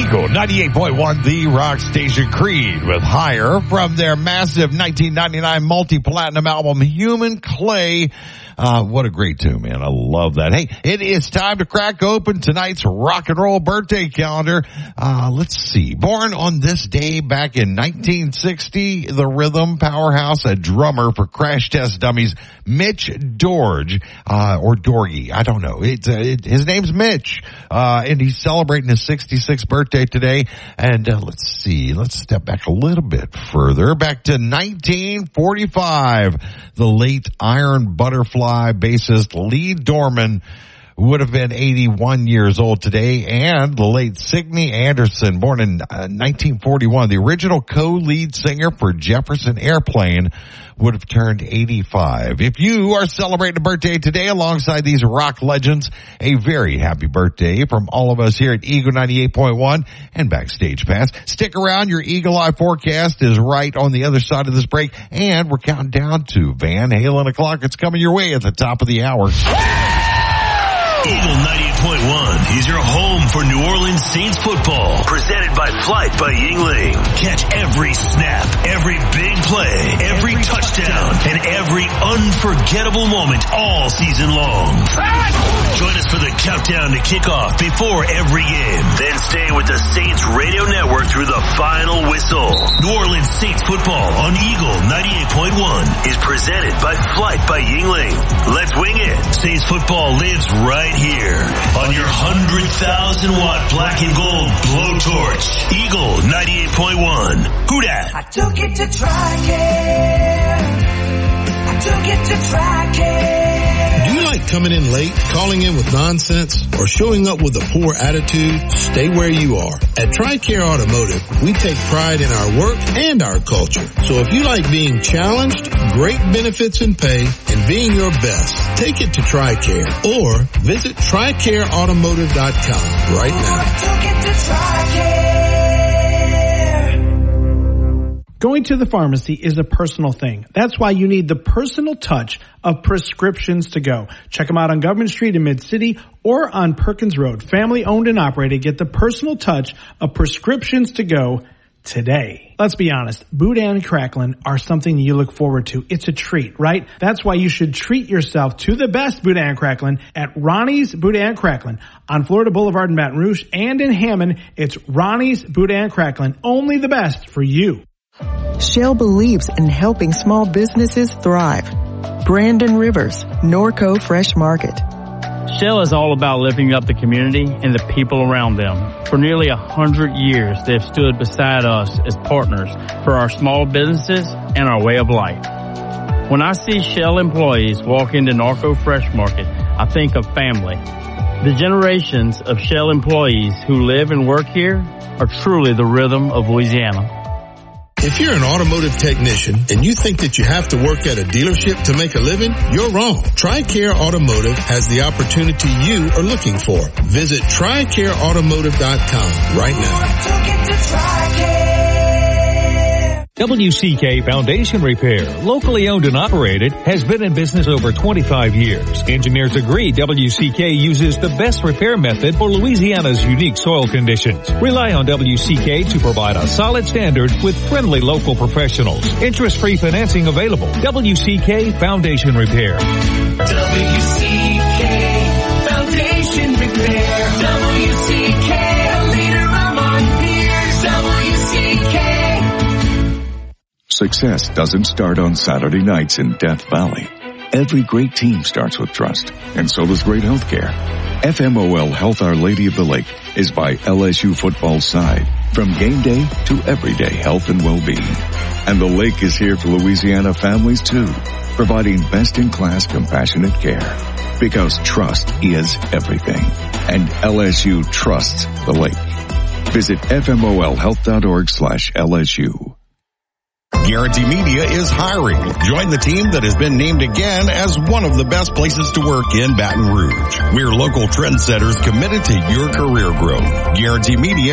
Eagle 98.1, the rock station. Creed with Higher from their massive 1999 multi-platinum album, Human Clay. What a great tune, man. I love that. Hey, it is time to crack open tonight's rock and roll birthday calendar. Let's see. Born on this day back in 1960, the rhythm powerhouse, a drummer for Crash Test Dummies, Mitch Dorge, or Dorgy. I don't know. His name's Mitch. And he's celebrating his 66th birthday today. And, let's see. Let's step back a little bit further. Back to 1945. The late Iron Butterfly bassist Lee Dorman would have been 81 years old today, and the late Signe Anderson, born in 1941, the original co-lead singer for Jefferson Airplane, would have turned 85. If you are celebrating a birthday today alongside these rock legends, a very happy birthday from all of us here at Eagle 98.1 and Backstage Pass. Stick around. Your Eagle Eye forecast is right on the other side of this break, and we're counting down to Van Halen o'clock. It's coming your way at the top of the hour. Eagle 98.1 is your home for New Orleans Saints football. Presented by Flight by Yingling. Catch every snap, every big play, every touchdown, and every unforgettable moment all season long. Join us for the countdown to kickoff before every game. Then stay with the Saints Radio Network through the final whistle. New Orleans Saints football on Eagle 98.1 is presented by Flight by Yingling. Let's wing it. Saints football lives right here on your 100,000-watt black and gold blowtorch. Eagle 98.1. Who dat? I took it to TRICARE. I took it to TRICARE. Do you like coming in late, calling in with nonsense, or showing up with a poor attitude? Stay where you are. At TRICARE Automotive, we take pride in our work and our culture. So if you like being challenged, great benefits and pay, and being your best, take it to TRICARE or visit TRICAREautomotive.com right now. I took it to TRICARE. Going to the pharmacy is a personal thing. That's why you need the personal touch of Prescriptions to Go. Check them out on Government Street in Mid-City or on Perkins Road. Family owned and operated. Get the personal touch of Prescriptions to Go today. Let's be honest, Boudin and Cracklin are something you look forward to. It's a treat, right? That's why you should treat yourself to the best Boudin and Cracklin at Ronnie's Boudin and Cracklin on Florida Boulevard in Baton Rouge, and in Hammond. It's Ronnie's Boudin and Cracklin. Only the best for you. Shell believes in helping small businesses thrive. Brandon Rivers, Norco Fresh Market. Shell is all about lifting up the community and the people around them. For nearly 100 years, they've stood beside us as partners for our small businesses and our way of life. When I see Shell employees walk into Norco Fresh Market, I think of family. The generations of Shell employees who live and work here are truly the rhythm of Louisiana. If you're an automotive technician and you think that you have to work at a dealership to make a living, you're wrong. TRICARE Automotive has the opportunity you are looking for. Visit TRICAREautomotive.com right now. WCK Foundation Repair, locally owned and operated, has been in business over 25 years. Engineers agree WCK uses the best repair method for Louisiana's unique soil conditions. Rely on WCK to provide a solid standard with friendly local professionals. Interest-free financing available. WCK Foundation Repair. WCK Foundation Repair. WCK, a leader among peers. WCK. Success doesn't start on Saturday nights in Death Valley. Every great team starts with trust, and so does great health care. FMOL Health Our Lady of the Lake is by LSU football's side, from game day to everyday health and well-being. And the lake is here for Louisiana families too, providing best-in-class compassionate care. Because trust is everything, and LSU trusts the lake. Visit fmolhealth.org/LSU. Guarantee Media is hiring. Join the team that has been named again as one of the best places to work in Baton Rouge. We're local trendsetters committed to your career growth. Guarantee Media